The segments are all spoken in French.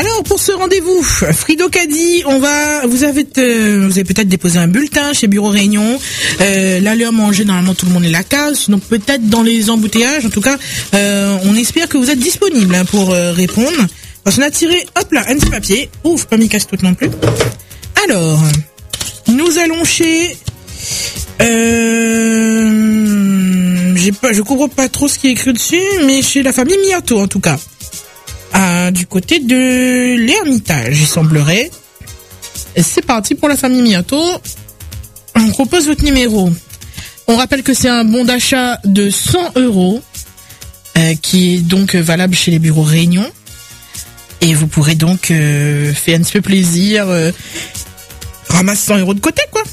Alors pour ce rendez-vous, Frido Caddy, vous avez peut-être déposé un bulletin chez Bureau Réunion. Là, l'heure manger, normalement tout le monde est la case, donc peut-être dans les embouteillages. En tout cas, on espère que vous êtes disponible pour répondre. Parce qu'on a tiré, hop là, un petit papier. Ouf, pas mis casse-toute non plus. Alors, nous allons chez... je comprends pas trop ce qui est écrit dessus, mais chez la famille Miato en tout cas. Du côté de l'Ermitage, il semblerait. Et c'est parti pour la famille Miato. On propose votre numéro. On rappelle que c'est un bon d'achat de 100 €, qui est donc valable chez les bureaux Réunion. Et vous pourrez donc faire un petit peu plaisir, ramasser 100 € de côté, quoi.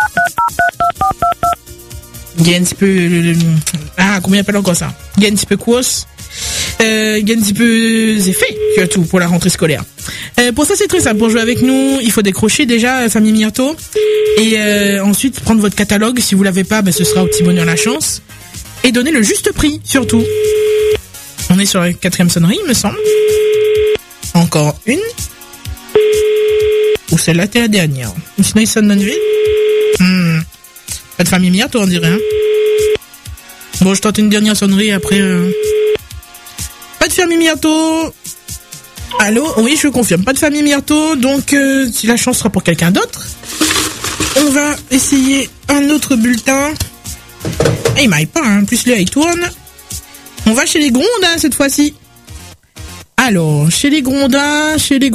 Il y a un petit peu... combien appelle encore ça? Il y a un petit peu quoi? Il y a un petit peu effet, surtout pour la rentrée scolaire. Pour ça, c'est très simple. Pour jouer avec nous, il faut décrocher déjà famille Miato. Et ensuite, prendre votre catalogue. Si vous l'avez pas, ce sera au petit bonheur la chance. Et donner le juste prix, surtout. On est sur la 4e sonnerie, il me semble. Encore une. Ou celle-là, t'es la dernière. Sinon, il sonne notre vie. Pas de famille Miato, on dirait. Hein. Bon, je tente une dernière sonnerie après. Pas de famille Miato. Allô? Oui, je confirme. Pas de famille Miato. Donc, si la chance sera pour quelqu'un d'autre, on va essayer un autre bulletin. Il m'aille pas, hein. Plus là, il tourne. On va chez les Grondins cette fois-ci. Alors, chez les Grondins.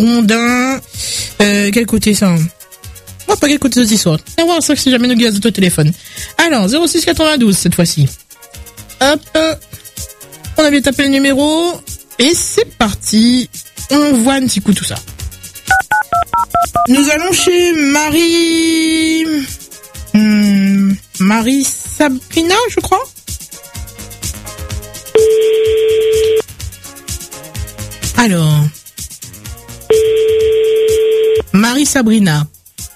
Quel côté ça? Oh, pas quel côté de l'histoire. On va voir ça si jamais nous gaz de téléphone. Alors, 0692 cette fois-ci. Hop. On avait tapé le numéro. Et c'est parti. On voit un petit coup tout ça. Nous allons chez Marie Sabrina, je crois. Alors, Marie Sabrina.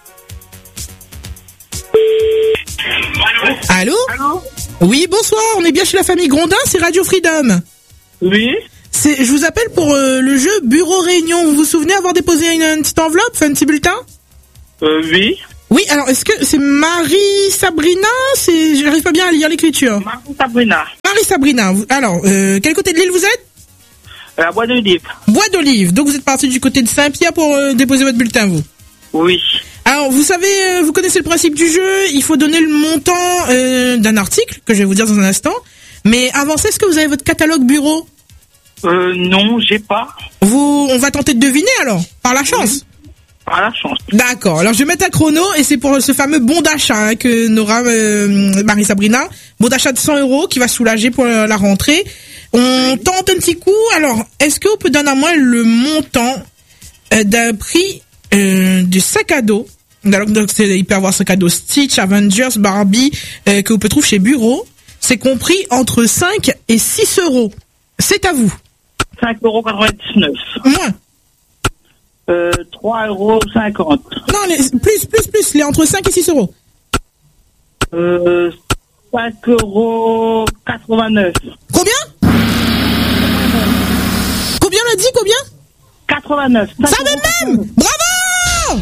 Allô? Allô? Oui, bonsoir, on est bien chez la famille Grondin, c'est Radio Freedom. Oui. Je vous appelle pour le jeu Bureau Réunion. Vous vous souvenez avoir déposé une petite enveloppe, fait un petit bulletin? Oui. Oui, alors est-ce que c'est Marie Sabrina? J'arrive pas bien à lire l'écriture. Marie Sabrina. Marie Sabrina. Alors, quel côté de l'île vous êtes? À Bois d'Olive. Bois d'Olive. Donc vous êtes parti du côté de Saint-Pierre pour déposer votre bulletin, vous? Oui. Alors, vous savez, vous connaissez le principe du jeu. Il faut donner le montant d'un article, que je vais vous dire dans un instant. Mais avant ça, est-ce que vous avez votre catalogue bureau? Non, j'ai pas. On va tenter de deviner alors, par la chance. Oui. Par la chance. D'accord. Alors, je vais mettre un chrono et c'est pour ce fameux bon d'achat que n'aura Marie Sabrina. Bon d'achat de 100 € qui va soulager pour la rentrée. On tente un petit coup. Alors, est-ce que vous pouvez donner à moi le montant d'un prix du sac à dos? Donc, il peut y avoir sac à dos Stitch, Avengers, Barbie, que vous pouvez trouver chez Bureau. C'est compris entre 5 et 6 €. C'est à vous. 5,99 €. Moins. 3,50 €. Non, plus. Les entre 5 et 6 €. 5,89 €. Combien? Combien on a dit? Combien? 89. Ça va même! Bravo!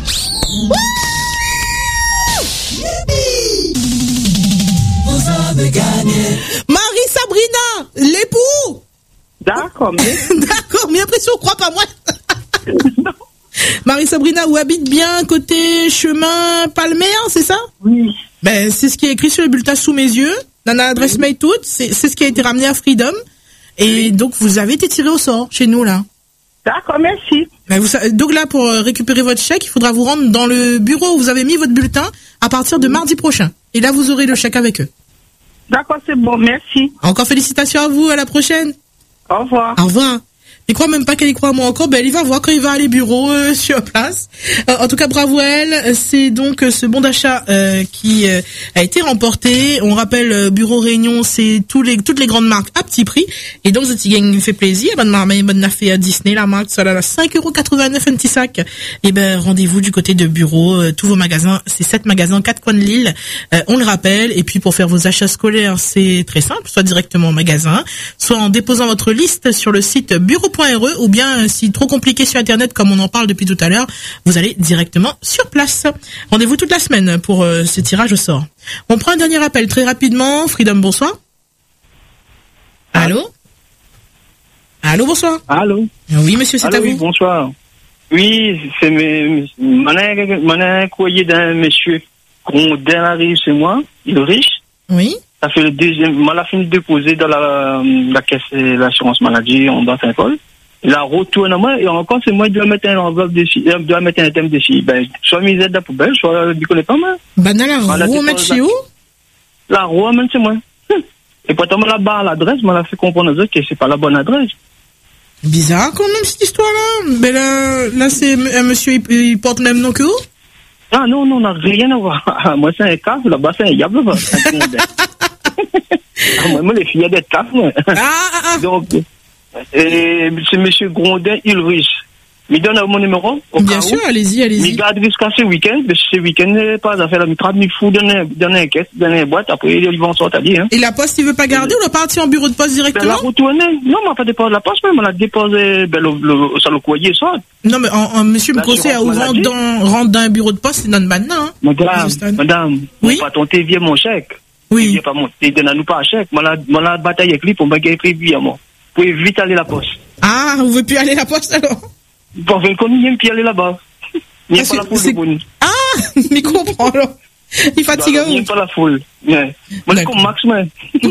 Vous avez gagné. Marie Sabrina, l'époux! D'accord, mais... D'accord, mais après si on croit pas moi. Non. Marie Sabrina, où habite bien côté chemin Palmer, c'est ça? Oui. C'est ce qui est écrit sur le bulletin sous mes yeux. Dans l'adresse mail toute, c'est ce qui a été ramené à Freedom. Et donc vous avez été tiré au sort chez nous là. D'accord, merci. Donc là, pour récupérer votre chèque, il faudra vous rendre dans le bureau où vous avez mis votre bulletin à partir de mardi prochain. Et là, vous aurez le chèque avec eux. D'accord, c'est bon, merci. Encore félicitations à vous, à la prochaine. Au revoir. Au revoir. Il croit même pas qu'elle y croit à moi encore, elle y va voir quand il va aller bureau sur place. En tout cas, bravo à elle. C'est donc ce bon d'achat qui a été remporté. On rappelle, Bureau Réunion, c'est toutes les grandes marques à petit prix. Et donc, cette gang fait plaisir. Bonne affaire à Disney, la marque, ça là, 5,89 € un petit sac. Et rendez-vous du côté de Bureau. Tous vos magasins, c'est 7 magasins, 4 coins de l'île. On le rappelle. Et puis, pour faire vos achats scolaires, c'est très simple. Soit directement au magasin, soit en déposant votre liste sur le site bureau.fr. .re ou bien si trop compliqué sur internet comme on en parle depuis tout à l'heure, vous allez directement sur place. Rendez-vous toute la semaine pour ce tirage au sort. On prend un dernier appel très rapidement. Freedom, bonsoir. Allô? Allô, bonsoir. Allô? Oui, monsieur, c'est à vous. Oui, bonsoir. Oui, c'est mon courrier d'un monsieur Grondin arrive chez moi, il est riche. Oui. Ça fait le deuxième, on l'a fini de déposer dans la caisse de l'assurance maladie dans Saint-Paul. Il a retourné à moi et encore c'est moi qui dois mettre un enveloppe dessus, il doit mettre un thème dessus. Ben, soit mis dans la poubelle, soit il connaît pas moi. Ben, dans la roue, on met chez où? La roue, même chez moi. Et pourtant, on l'a barre l'adresse, on l'a fait comprendre aux autres que c'est pas la bonne adresse. Bizarre quand même cette histoire-là. Ben là c'est un monsieur, il porte le même nom que vous? Ah non, on n'a rien à voir. Moi, c'est un caf, là-bas, c'est un diable. Moi, les filles, il y a des cafs, moi. Donc, c'est monsieur Grondin Ulrich. Il donne mon numéro. Bien sûr, allez-y. Il garde jusqu'à ce week-end. Mais ce week-end, pas à faire la mitraille, il faut donner une caisse, donner une boîte. Après, ils vont sortir à dire. Et la poste, il veut pas garder ou il est parti en bureau de poste directement? Ben, la retourner. Non, on n'a pas déposé la poste, mais on l'a déposé, le courrier, ça. Non, mais monsieur me conseille à rentre dans un bureau de poste, c'est dans le maintenant, hein. Madame. Oui. Pas ton TV, mon chèque. Oui. Il pas mon, donne-nous pas un chèque. Moi, la bataille avec lui pour me gagner prévu, moi. Vous pouvez vite aller à la poste. Ah, vous voulez plus aller à la poste, alors? Bon, il combien puis aller là-bas. Il n'y a pas la foule de bonne. Ah, mais comprends, alors. Il fatigue. Il n'y a pas la foule. Moi, c'est comme Max, mais.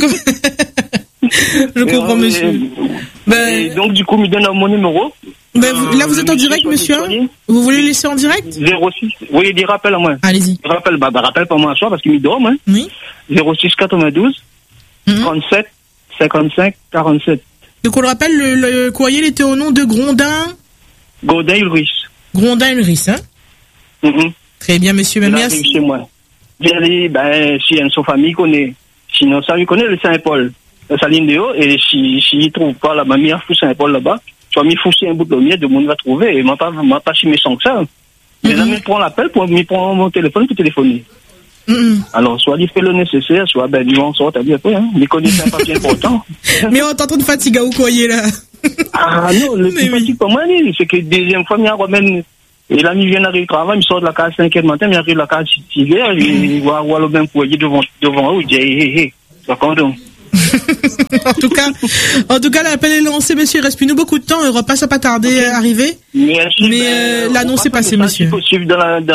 Je comprends, monsieur. Et donc, du coup, il me donne mon numéro. Là, vous êtes en direct, monsieur? Vous voulez laisser en direct? 06. Oui, il dit rappel à moi. Allez-y. Rappel pas moi à soi parce qu'il me dort, hein. Oui. 06 92 37 55 47. Donc, on le rappelle, le courrier, il était au nom de Grondin Ulrich. Grondin Ulrich, hein? Très bien, monsieur. Merci. Chez moi. Si une famille connaît. Sinon, ça lui connaît le Saint-Paul. Sa ligne de haut. Et si il trouve pas la mamie fou Saint-Paul là-bas, soit m'y fousser un bout de lumière, tout le monde va trouver. Et m'a pas si méchant que ça. Les amis prennent l'appel pour me prendre mon téléphone pour téléphoner. Alors, soit il fait le nécessaire, soit ils vont sortir à dire après, hein. Les connaissances pas bien important. Mais on t'entend de fatigue au courrier, là. Ah non, le plus fatigue pour moi, c'est que deuxième fois, il y a même, et l'ami vient d'arriver au travail, il sort de la case 5h du matin, il arrive de la case 6h, il voit le même courrier devant eux, il dit, hé, d'accord donc. En tout cas, l'appel est lancé, monsieur. Il reste plus nous beaucoup de temps. Il ne va pas tarder à arriver. Merci. Mais l'annonce est passée, monsieur. Il faut suivre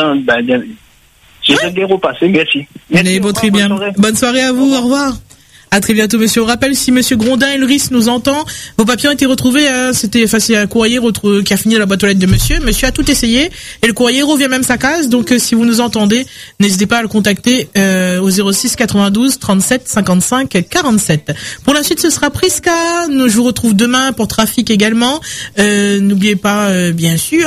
j'ai des repassés, merci. Très bien. Bonne soirée à vous. Au revoir. À très bientôt, monsieur. On rappelle, si monsieur Grondin Ulrich nous entend, vos papiers ont été retrouvés, hein. C'est un courrier qui a fini dans la boîte aux lettres de monsieur. Monsieur a tout essayé et le courrier revient même sa case. Donc, si vous nous entendez, n'hésitez pas à le contacter au 06 92 37 55 47. Pour la suite, ce sera Prisca. Je vous retrouve demain pour Trafic également. N'oubliez pas, bien sûr,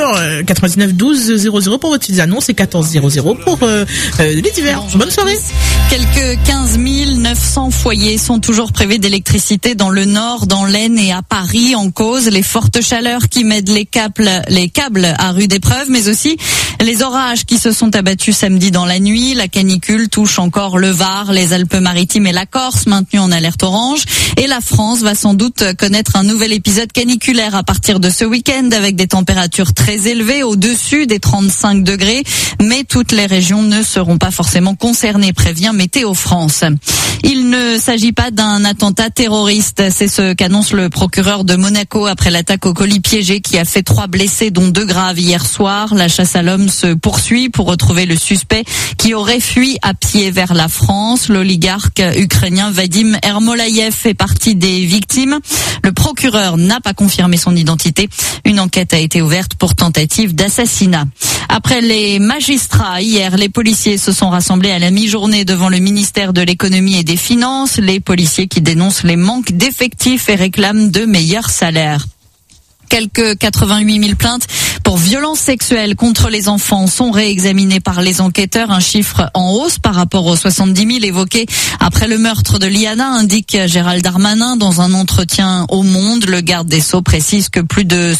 99 12 00 pour votre petite annonce et 14 00 pour les divers. Bonne soirée. Quelques 15 900 foyers sont toujours privés d'électricité dans le Nord, dans l'Aisne et à Paris. En cause, les fortes chaleurs qui mettent les câbles à rude épreuve, mais aussi les orages qui se sont abattus samedi dans la nuit. La canicule touche encore le Var, les Alpes-Maritimes et la Corse, maintenus en alerte orange. Et la France va sans doute connaître un nouvel épisode caniculaire à partir de ce week-end, avec des températures très élevées, au-dessus des 35 degrés. Mais toutes les régions ne seront pas forcément concernées, prévient Météo France. Il ne s'agit pas d'un attentat terroriste, c'est ce qu'annonce le procureur de Monaco après l'attaque au colis piégé qui a fait 3 blessés dont 2 graves hier soir. La chasse à l'homme se poursuit pour retrouver le suspect qui aurait fui à pied vers la France. L'oligarque ukrainien Vadim Ermolaïev fait partie des victimes. Le procureur n'a pas confirmé son identité. Une enquête a été ouverte pour tentative d'assassinat. Après les magistrats, hier, les policiers se sont rassemblés à la mi-journée devant le ministère de l'économie et des finances. Les policiers qui dénoncent les manques d'effectifs et réclament de meilleurs salaires. Quelques 88 000 plaintes pour violences sexuelles contre les enfants sont réexaminées par les enquêteurs. Un chiffre en hausse par rapport aux 70 000 évoqués après le meurtre de Liana, indique Gérald Darmanin dans un entretien au Monde. Le garde des Sceaux précise que plus de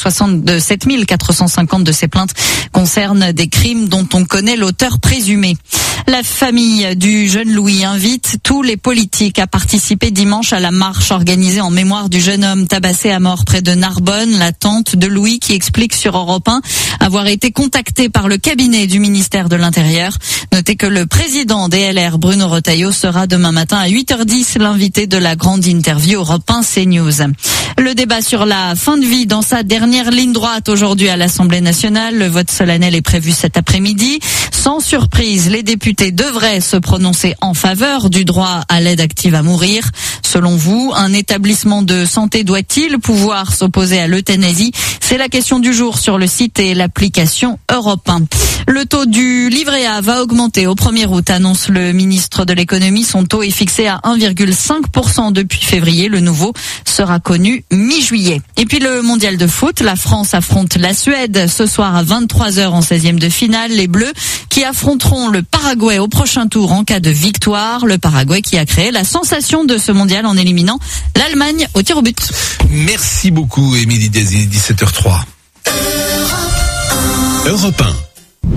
7 450 de ces plaintes concernent des crimes dont on connaît l'auteur présumé. La famille du jeune Louis invite tous les politiques à participer dimanche à la marche organisée en mémoire du jeune homme tabassé à mort près de Narbonne. La tante de Louis qui explique sur Europe 1 avoir été contactée par le cabinet du ministère de l'Intérieur. Notez que le président des LR, Bruno Retailleau, sera demain matin à 8h10 l'invité de la grande interview Europe 1 CNews. Le débat sur la fin de vie dans sa dernière ligne droite aujourd'hui à l'Assemblée nationale. Le vote solennel est prévu cet après-midi. Sans surprise, les députés devraient se prononcer en faveur du droit à l'aide active à mourir. Selon vous, un établissement de santé doit-il pouvoir s'opposer à l'euthanasie? C'est la question du jour sur le site et l'application Europe 1. Le taux du livret A va augmenter au 1er août, annonce le ministre de l'économie. Son taux est fixé à 1,5% depuis février. Le nouveau sera connu mi-juillet. Et puis le mondial de foot, la France affronte la Suède ce soir à 23h en 16e de finale. Les Bleus qui affronteront le Paraguay au prochain tour en cas de victoire. Le Paraguay qui a créé la sensation de ce mondial en éliminant l'Allemagne au tir au but. Merci beaucoup, Émilie Désir, 17h03. Europe 1.